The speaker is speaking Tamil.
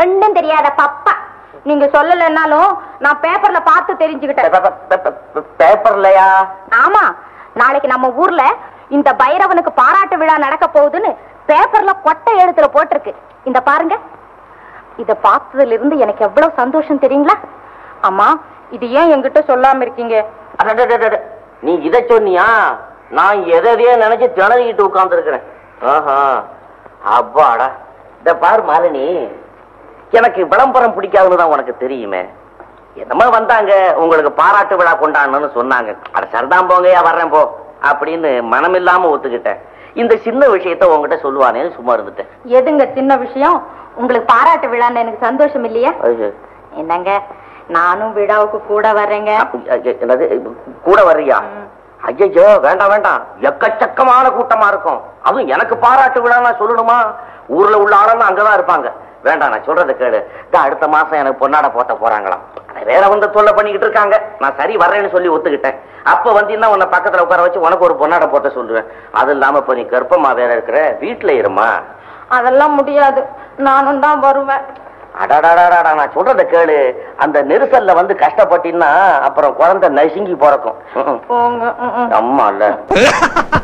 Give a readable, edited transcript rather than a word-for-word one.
ஒண்ணும் தெரியாத பப்பா. நீங்க சொல்லலைன்னாலும் நான் பேப்பர்ல பார்த்து தெரிஞ்சுக்கிட்டேன். பேப்பர்லயா? ஆமா, நாளைக்கு நம்ம ஊர்ல இந்த பைரவனுக்கு பாராட்டு விழா நடக்க போகுதுன்னு பேப்பர்ல கொட்டை எழுத்துல போட்டிருக்கு. இந்த பாருங்க. இத பார்த்ததுல இருந்து எனக்கு எவ்வளவு சந்தோஷம் தெரியுங்களா? அம்மா, இது ஏன் என்கிட்ட சொல்லாம இருக்கீங்க? நீ இத சொன்னியா? நான் எதையே நினைச்சு திணறிக்கிட்டு உட்கார்ந்து இருக்கிறேன். அப்பாடா. இத பாரு மாலினி, எனக்கு விளம்பரம் பிடிக்காதுன்னு தான் உனக்கு தெரியுமே. என்னமா வந்தாங்க, உங்களுக்கு பாராட்டு விழா கொண்டாடணும்னு சொன்னாங்க. அட சரிதான் போங்கயா, வர்றேன் போ அப்படின்னு மனமில்லாம ஒத்துக்கிட்டேன். இந்த சின்ன விஷயத்த உங்ககிட்ட சொல்லுவானேன்னு சும்மா இருந்துட்டேன். எதுங்க சின்ன விஷயம்? உங்களுக்கு பாராட்டு விழான்னு எனக்கு சந்தோஷம் இல்லையா? என்னங்க, நானும் விழாவுக்கு கூட வர்றேங்க. என்னது, கூட வர்றியா? ஐயோ வேண்டாம் வேண்டாம், எக்கச்சக்கமான கூட்டமா இருக்கும். அதுவும் எனக்கு பாராட்டு விழா சொல்லணுமா? ஊர்ல உள்ள ஆளுங்க அங்கதான் இருப்பாங்க. வேண்டாம், நான் சொல்றத கேளு. அடுத்த மாசம் எனக்கு பொன்னாட போட்ட போறாங்களாம். வேற வந்து தொல்லை பண்ணிக்கிட்டு இருக்காங்க. நான் சரி வர்றேன்னு சொல்லி ஒத்துக்கிட்டேன். அப்ப வந்தீங்கன்னா உன்னை பக்கத்துல உட்கார வச்சு உனக்கு ஒரு பொன்னாட போட்ட சொல்லுவேன். அது இல்லாம இப்ப நீ கர்ப்பமா வேற இருக்கிற, வீட்டுல இருமா. அதெல்லாம் முடியாது, நானும் தான் வருவேன். அடாடாடாடா, நான் சொல்றத கேளு. அந்த நெரிசல்ல வந்து கஷ்டப்பட்டீங்கன்னா அப்புறம் குழந்தை நசுங்கி பிறக்கும். போங்க. அம்மா இல்ல